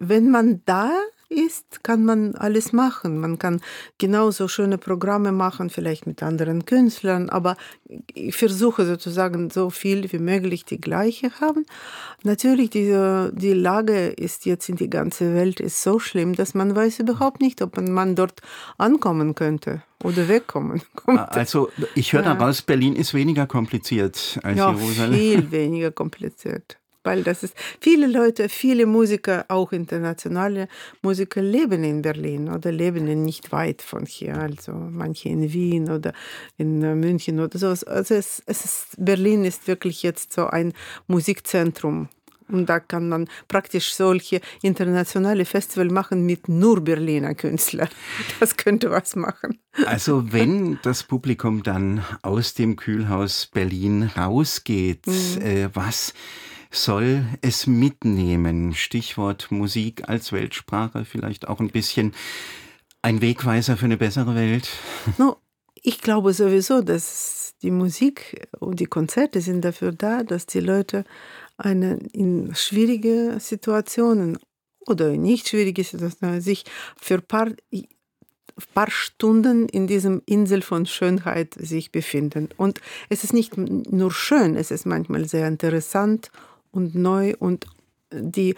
wenn man da ist, kann man alles machen. Man kann genauso schöne Programme machen, vielleicht mit anderen Künstlern, aber ich versuche sozusagen so viel wie möglich die gleiche haben. Natürlich, die Lage ist jetzt in die ganze Welt ist so schlimm, dass man weiß überhaupt nicht, ob man dort ankommen könnte oder wegkommen konnte. Also ich höre Ja. daraus, Berlin ist weniger kompliziert als Ja, Jerusalem. viel weniger kompliziert. Weil das ist, viele Leute, viele Musiker, auch internationale Musiker leben in Berlin oder leben nicht weit von hier. Also manche in Wien oder in München oder so. Also Berlin ist wirklich jetzt so ein Musikzentrum. Und da kann man praktisch solche internationale Festivals machen mit nur Berliner Künstlern. Das könnte was machen. Also wenn das Publikum dann aus dem Kühlhaus Berlin rausgeht, was soll es mitnehmen? Stichwort Musik als Weltsprache, vielleicht auch ein bisschen ein Wegweiser für eine bessere Welt? No, ich glaube sowieso, dass die Musik und die Konzerte sind dafür da, dass die Leute in schwierige Situationen oder nicht schwierige Situationen sich für paar Stunden in diesem Insel von Schönheit sich befinden. Und es ist nicht nur schön, es ist manchmal sehr interessant und neu und die,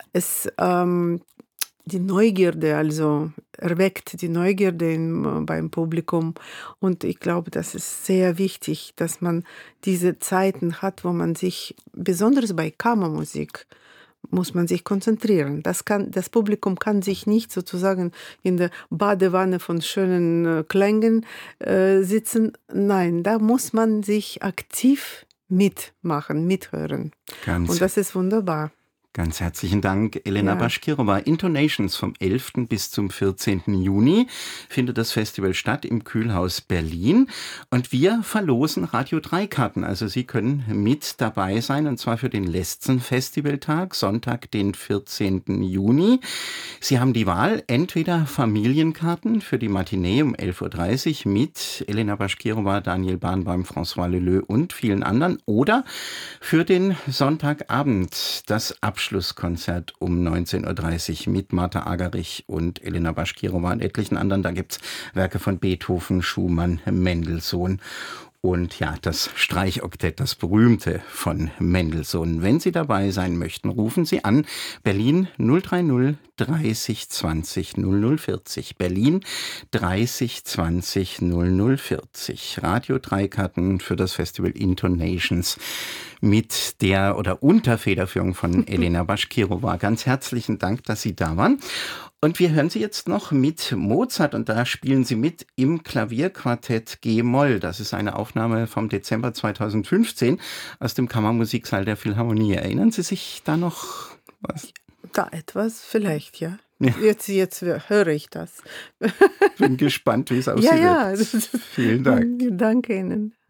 die Neugierde also erweckt, die Neugierde beim Publikum. Und ich glaube, das ist sehr wichtig, dass man diese Zeiten hat, wo man sich, besonders bei Kammermusik, muss man sich konzentrieren. Das Publikum kann sich nicht sozusagen in der Badewanne von schönen Klängen sitzen. Nein, da muss man sich aktiv mitmachen, mithören. Und das ist wunderbar. Ganz herzlichen Dank, Elena Ja. Baschkirova. Intonations vom 11. bis zum 14. Juni findet das Festival statt im Kühlhaus Berlin. Und wir verlosen Radio 3 Karten. Also Sie können mit dabei sein, und zwar für den letzten Festivaltag, Sonntag, den 14. Juni. Sie haben die Wahl, entweder Familienkarten für die Matinee um 11.30 Uhr mit Elena Baschkirova, Daniel Barenboim, François Leleux und vielen anderen, oder für den Sonntagabend das Abschlusskonzert um 19.30 Uhr mit Martha Agerich und Elena Baschkirova und etlichen anderen. Da gibt es Werke von Beethoven, Schumann, Mendelssohn und ja, das Streichoktett, das berühmte von Mendelssohn. Wenn Sie dabei sein möchten, rufen Sie an. Berlin 030 30 20 0040. Berlin 30 20 0040. Radio 3 Karten für das Festival Intonations mit der oder unter Federführung von Elena Baschkirova. Ganz herzlichen Dank, dass Sie da waren. Und wir hören Sie jetzt noch mit Mozart, und da spielen Sie mit im Klavierquartett G-Moll. Das ist eine Aufnahme vom Dezember 2015 aus dem Kammermusiksaal der Philharmonie. Erinnern Sie sich da noch was? Da etwas, vielleicht, ja. Ja. Jetzt höre ich das. Bin gespannt, wie es aussieht. Ja. Vielen Dank. Danke Ihnen.